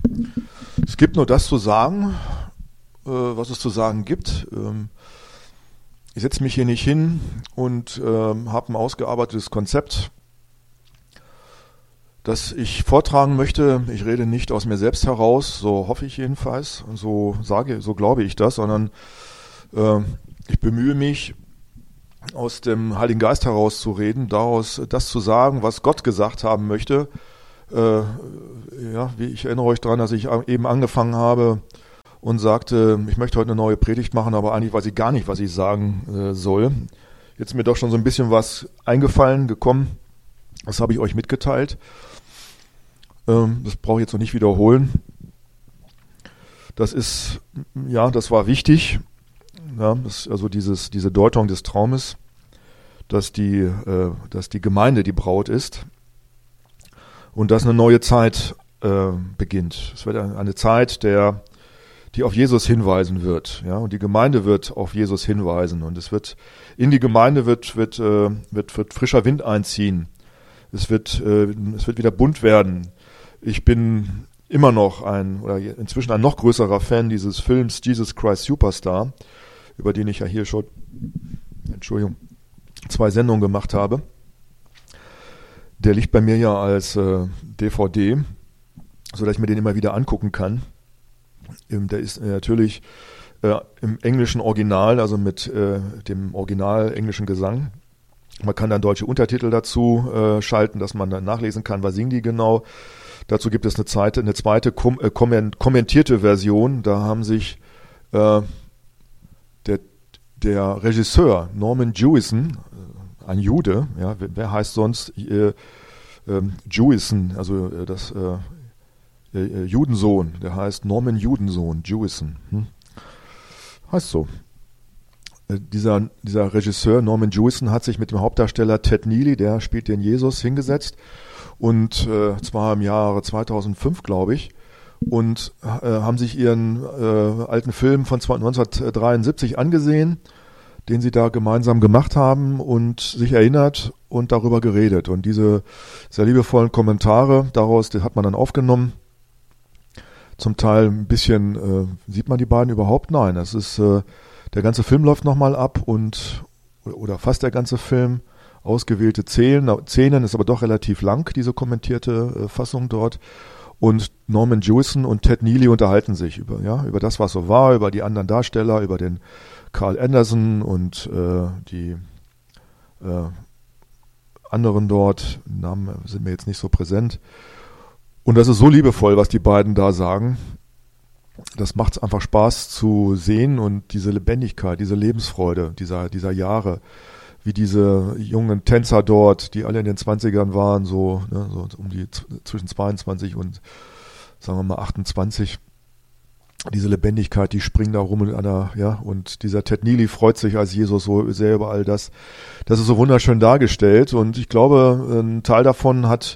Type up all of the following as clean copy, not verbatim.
Es gibt nur das zu sagen, was es zu sagen gibt. Ich setze mich hier nicht hin und habe ein ausgearbeitetes Konzept, das ich vortragen möchte. Ich rede nicht aus mir selbst heraus, so hoffe ich jedenfalls, so glaube ich das, sondern ich bemühe mich, aus dem Heiligen Geist heraus zu reden, daraus das zu sagen, was Gott gesagt haben möchte. Ich erinnere euch daran, dass ich eben angefangen habe und sagte, ich möchte heute eine neue Predigt machen, aber eigentlich weiß ich gar nicht, was ich sagen soll. Jetzt ist mir doch schon so ein bisschen was gekommen. Das habe ich euch mitgeteilt. Das brauche ich jetzt noch nicht wiederholen. Das war wichtig. Ja, also diese Deutung des Traumes, dass die Gemeinde die Braut ist und dass eine neue Zeit beginnt. Es wird eine Zeit, die auf Jesus hinweisen wird, ja, und die Gemeinde wird auf Jesus hinweisen und in die Gemeinde wird frischer Wind einziehen. Es wird wieder bunt werden. Ich bin immer noch inzwischen ein noch größerer Fan dieses Films Jesus Christ Superstar, über den ich ja hier schon, 2 Sendungen gemacht habe. Der liegt bei mir ja als DVD, sodass ich mir den immer wieder angucken kann. Der ist natürlich im englischen Original, also mit dem original englischen Gesang. Man kann dann deutsche Untertitel dazu schalten, dass man dann nachlesen kann, was singen die genau. Dazu gibt es eine zweite kommentierte Version. Da haben sich der Regisseur Norman Jewison, ein Jude, ja, wer heißt sonst Jewison, also das Judensohn, der heißt Norman Jewison, heißt so. Dieser Regisseur Norman Jewison hat sich mit dem Hauptdarsteller Ted Neely, der spielt den Jesus, hingesetzt und zwar im Jahre 2005, glaube ich, und haben sich ihren alten Film von 1973 angesehen, den sie da gemeinsam gemacht haben und sich erinnert und darüber geredet. Und diese sehr liebevollen Kommentare daraus, das hat man dann aufgenommen. Zum Teil ein bisschen, sieht man die beiden überhaupt? Nein, das ist, der ganze Film läuft nochmal ab oder fast der ganze Film, ausgewählte Szenen, ist aber doch relativ lang, diese kommentierte Fassung dort. Und Norman Jewison und Ted Neely unterhalten sich über das, was so war, über die anderen Darsteller, über den Carl Anderson und die anderen dort, Namen sind mir jetzt nicht so präsent. Und das ist so liebevoll, was die beiden da sagen. Das macht einfach Spaß zu sehen und diese Lebendigkeit, diese Lebensfreude dieser Jahre, wie diese jungen Tänzer dort, die alle in den 20ern waren, so um die zwischen 22 und sagen wir mal 28. Diese Lebendigkeit, die springen da rum und dieser Ted Neely freut sich als Jesus so sehr über all das. Das ist so wunderschön dargestellt und ich glaube, ein Teil davon hat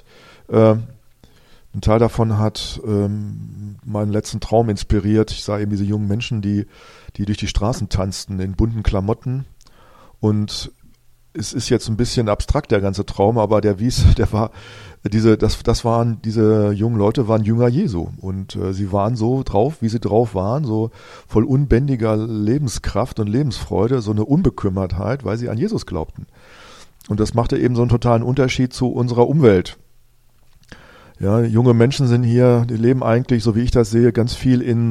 meinen letzten Traum inspiriert. Ich sah eben diese jungen Menschen, die durch die Straßen tanzten in bunten Klamotten und es ist jetzt ein bisschen abstrakt, der ganze Traum, aber diese jungen Leute waren Jünger Jesu und sie waren so drauf, wie sie drauf waren, so voll unbändiger Lebenskraft und Lebensfreude, so eine Unbekümmertheit, weil sie an Jesus glaubten. Und das machte eben so einen totalen Unterschied zu unserer Umwelt. Ja, junge Menschen sind hier, die leben eigentlich, so wie ich das sehe, ganz viel in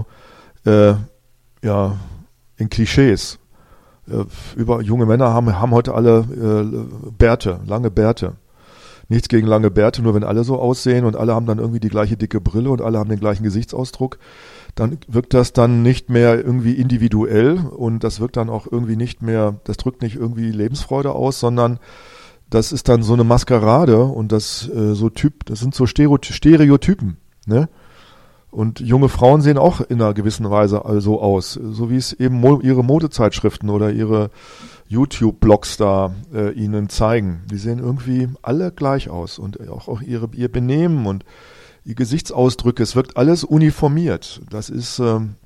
in Klischees. Junge Männer haben heute alle Bärte, lange Bärte. Nichts gegen lange Bärte, nur wenn alle so aussehen und alle haben dann irgendwie die gleiche dicke Brille und alle haben den gleichen Gesichtsausdruck, dann wirkt das dann nicht mehr irgendwie individuell und das wirkt dann auch irgendwie nicht mehr, das drückt nicht irgendwie Lebensfreude aus, sondern das ist dann so eine Maskerade und das sind so Stereotypen, ne? Und junge Frauen sehen auch in einer gewissen Weise so aus, so wie es eben ihre Modezeitschriften oder ihre YouTube-Blogs da ihnen zeigen. Die sehen irgendwie alle gleich aus und auch ihr Benehmen und ihr Gesichtsausdrücke, es wirkt alles uniformiert. Das ist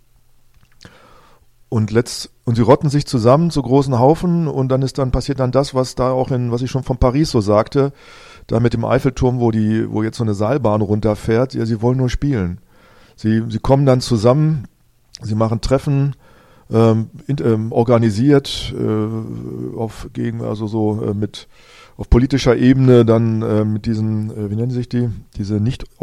und sie rotten sich zusammen zu großen Haufen und dann passiert dann das, was was ich schon von Paris so sagte, da mit dem Eiffelturm, wo jetzt so eine Seilbahn runterfährt, ja, sie wollen nur spielen. Sie kommen dann zusammen, sie machen Treffen, organisiert auf politischer Ebene dann mit diesen, wie nennen sich die, diese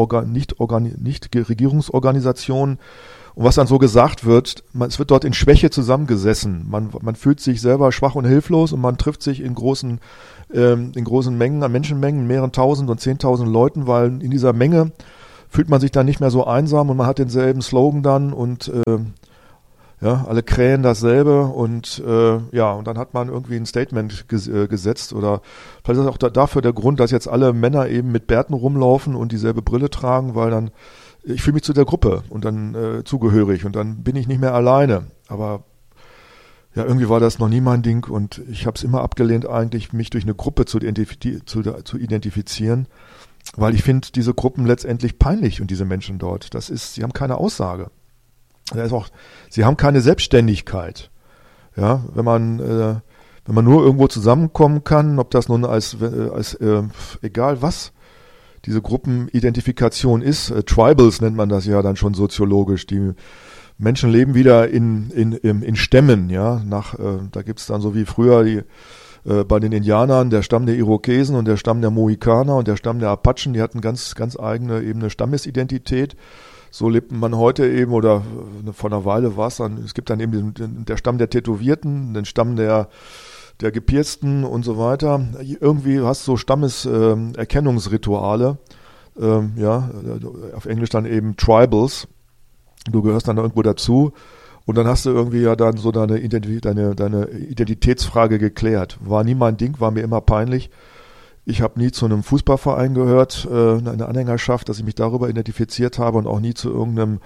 Regierungsorganisationen. Und was dann so gesagt wird, es wird dort in Schwäche zusammengesessen. Man fühlt sich selber schwach und hilflos und man trifft sich in großen Mengen, an Menschenmengen, mehreren tausend und 10.000 Leuten, weil in dieser Menge fühlt man sich dann nicht mehr so einsam und man hat denselben Slogan dann und alle krähen dasselbe und und dann hat man irgendwie ein Statement gesetzt oder vielleicht ist auch dafür der Grund, dass jetzt alle Männer eben mit Bärten rumlaufen und dieselbe Brille tragen, weil dann ich fühle mich zu der Gruppe und dann zugehörig und dann bin ich nicht mehr alleine. Aber ja, irgendwie war das noch nie mein Ding und ich habe es immer abgelehnt, eigentlich mich durch eine Gruppe zu identifizieren, weil ich finde diese Gruppen letztendlich peinlich und diese Menschen dort. Sie haben keine Aussage. Sie haben keine Selbstständigkeit. Ja, wenn man nur irgendwo zusammenkommen kann, ob das nun als egal was diese Gruppenidentifikation ist, Tribals nennt man das ja dann schon soziologisch. Die Menschen leben wieder in Stämmen, ja. Da gibt's dann so wie früher bei den Indianern der Stamm der Irokesen und der Stamm der Mohikaner und der Stamm der Apachen, die hatten ganz, ganz eigene eben eine Stammesidentität. So lebt man heute eben, oder vor einer Weile war es dann, es gibt dann eben der Stamm der Tätowierten, den Stamm der Gepiersten und so weiter. Irgendwie hast du so Stammeserkennungsrituale, auf Englisch dann eben Tribals. Du gehörst dann irgendwo dazu und dann hast du irgendwie ja dann so deine Identitätsfrage geklärt. War nie mein Ding, war mir immer peinlich. Ich habe nie zu einem Fußballverein gehört, eine Anhängerschaft, dass ich mich darüber identifiziert habe und auch nie zu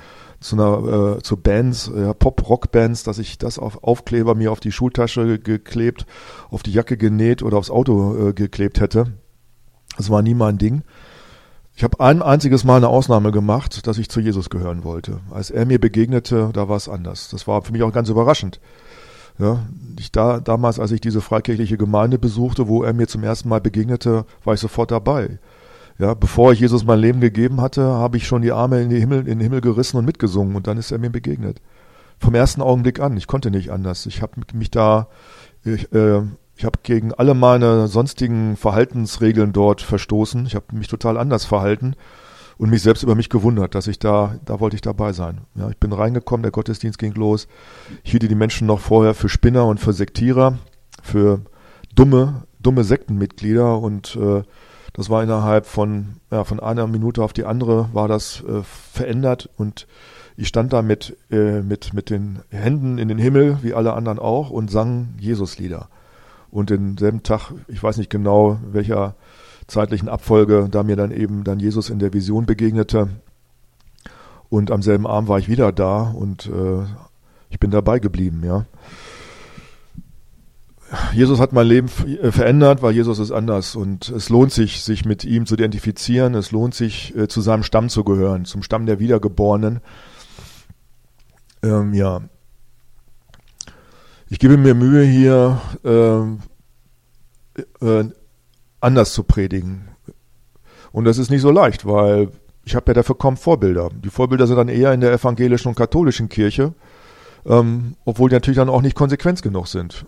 Bands, Pop-Rock-Bands, dass ich das auf Aufkleber mir auf die Schultasche geklebt, auf die Jacke genäht oder aufs Auto geklebt hätte. Das war nie mein Ding. Ich habe ein einziges Mal eine Ausnahme gemacht, dass ich zu Jesus gehören wollte. Als er mir begegnete, da war es anders. Das war für mich auch ganz überraschend. Ja, damals, als ich diese freikirchliche Gemeinde besuchte, wo er mir zum ersten Mal begegnete, war ich sofort dabei. Ja, bevor ich Jesus mein Leben gegeben hatte, habe ich schon die Arme in den Himmel gerissen und mitgesungen und dann ist er mir begegnet. Vom ersten Augenblick an. Ich konnte nicht anders. Ich habe gegen alle meine sonstigen Verhaltensregeln dort verstoßen. Ich habe mich total anders verhalten und mich selbst über mich gewundert, dass da wollte ich dabei sein. Ja, ich bin reingekommen, der Gottesdienst ging los. Ich hielt die Menschen noch vorher für Spinner und für Sektierer, für dumme Sektenmitglieder und das war innerhalb von einer Minute auf die andere war das verändert und ich stand da mit den Händen in den Himmel, wie alle anderen auch, und sang Jesuslieder. Und denselben Tag, ich weiß nicht genau, welcher zeitlichen Abfolge, da mir dann Jesus in der Vision begegnete. Und am selben Abend war ich wieder da und ich bin dabei geblieben, ja. Jesus hat mein Leben verändert, weil Jesus ist anders und es lohnt sich mit ihm zu identifizieren, es lohnt sich, zu seinem Stamm zu gehören, zum Stamm der Wiedergeborenen. Ich gebe mir Mühe, hier anders zu predigen. Und das ist nicht so leicht, weil ich habe ja dafür kaum Vorbilder. Die Vorbilder sind dann eher in der evangelischen und katholischen Kirche, obwohl die natürlich dann auch nicht konsequent genug sind.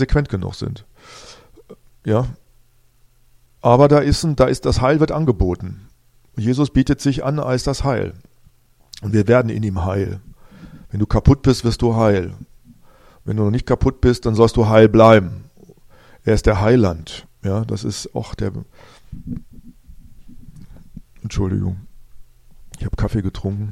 Ja. Aber das Heil wird angeboten. Jesus bietet sich an als das Heil. Und wir werden in ihm heil. Wenn du kaputt bist, wirst du heil. Wenn du noch nicht kaputt bist, dann sollst du heil bleiben. Er ist der Heiland. Ja, das ist auch Entschuldigung. Ich habe Kaffee getrunken.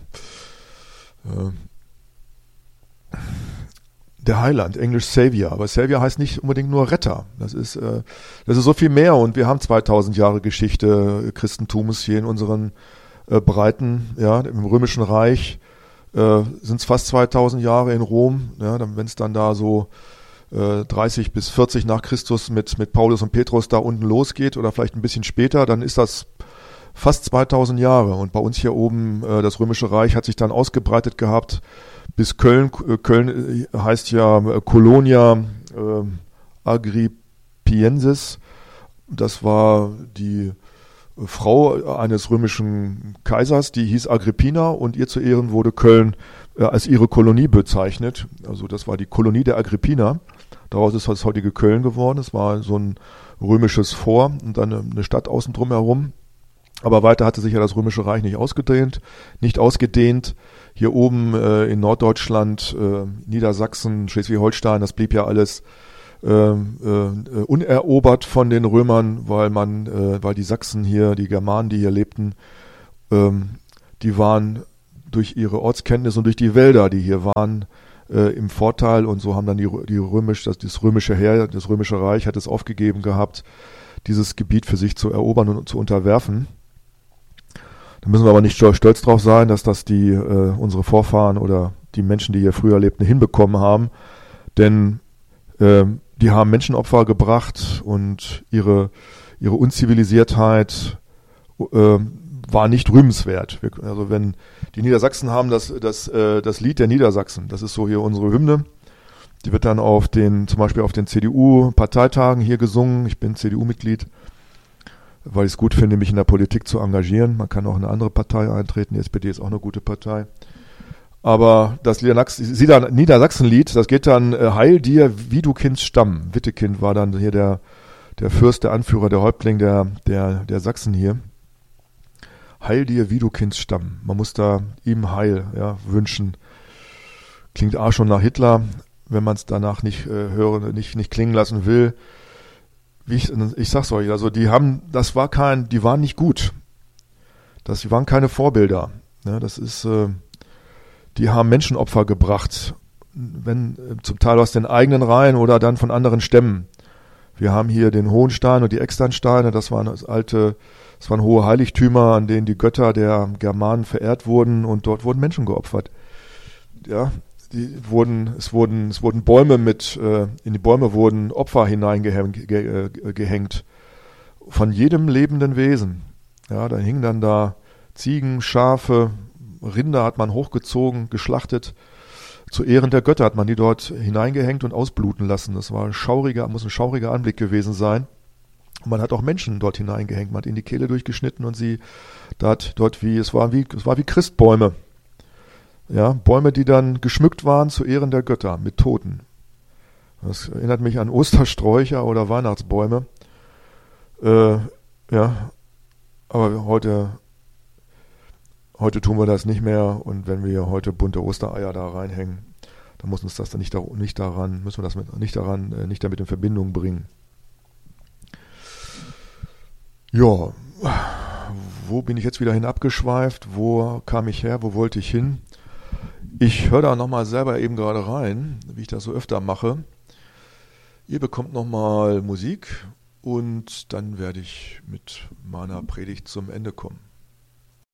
Der Heiland, Englisch Savior. Aber Savior heißt nicht unbedingt nur Retter. Das ist so viel mehr. Und wir haben 2000 Jahre Geschichte Christentums hier in unseren Breiten. Ja, im Römischen Reich sind es fast 2000 Jahre in Rom. Ja, wenn es dann da so 30 bis 40 nach Christus mit Paulus und Petrus da unten losgeht oder vielleicht ein bisschen später, dann ist das fast 2000 Jahre. Und bei uns hier oben, das Römische Reich hat sich dann ausgebreitet gehabt bis Köln. Köln heißt ja Colonia Agripiensis. Das war die Frau eines römischen Kaisers, die hieß Agrippina, und ihr zu Ehren wurde Köln als ihre Kolonie bezeichnet. Also das war die Kolonie der Agrippina. Daraus ist das heutige Köln geworden. Es war so ein römisches Fort und dann eine Stadt außen drum herum. Aber weiter hatte sich ja das Römische Reich nicht ausgedehnt. Hier oben in Norddeutschland, Niedersachsen, Schleswig-Holstein, das blieb ja alles unerobert von den Römern, weil die Sachsen hier, die Germanen, die hier lebten, die waren durch ihre Ortskenntnis und durch die Wälder, die hier waren, im Vorteil, und so haben dann das römische Heer, das Römische Reich hat es aufgegeben gehabt, dieses Gebiet für sich zu erobern und zu unterwerfen. Da müssen wir aber nicht stolz drauf sein, dass das unsere Vorfahren oder die Menschen, die hier früher lebten, hinbekommen haben, denn die haben Menschenopfer gebracht und ihre Unzivilisiertheit war nicht rühmenswert. Also wenn die Niedersachsen haben das Lied der Niedersachsen, das ist so hier unsere Hymne, die wird dann zum Beispiel auf den CDU-Parteitagen hier gesungen. Ich bin CDU-Mitglied, weil ich es gut finde, mich in der Politik zu engagieren. Man kann auch in eine andere Partei eintreten, die SPD ist auch eine gute Partei. Aber das Niedersachsenlied, das geht dann Heil dir, wie du Kinds Stamm. Wittekind war dann hier der Fürst, der Anführer, der Häuptling der Sachsen hier. Heil dir, wie du Kinds Stamm. Man muss da ihm Heil wünschen. Klingt auch schon nach Hitler, wenn man es danach nicht nicht klingen lassen will. Ich sag's euch, also die waren nicht gut. Die waren keine Vorbilder. Ja, die haben Menschenopfer gebracht, zum Teil aus den eigenen Reihen oder dann von anderen Stämmen. Wir haben hier den Hohenstein und die Externsteine, das waren hohe Heiligtümer, an denen die Götter der Germanen verehrt wurden, und dort wurden Menschen geopfert. Ja, es wurden Bäume in die Bäume wurden Opfer hineingehängt von jedem lebenden Wesen. Ja, da hingen dann da Ziegen, Schafe, Rinder hat man hochgezogen, geschlachtet. Zu Ehren der Götter hat man die dort hineingehängt und ausbluten lassen. Das muss ein schauriger Anblick gewesen sein. Und man hat auch Menschen dort hineingehängt. Man hat ihnen die Kehle durchgeschnitten und es war wie Christbäume. Ja, Bäume, die dann geschmückt waren zu Ehren der Götter mit Toten. Das erinnert mich an Ostersträucher oder Weihnachtsbäume. Aber heute tun wir das nicht mehr, und wenn wir heute bunte Ostereier da reinhängen, dann muss uns das dann nicht damit in Verbindung bringen. Ja, wo bin ich jetzt wieder hinabgeschweift? Wo kam ich her? Wo wollte ich hin? Ich höre da nochmal selber eben gerade rein, wie ich das so öfter mache. Ihr bekommt nochmal Musik und dann werde ich mit meiner Predigt zum Ende kommen.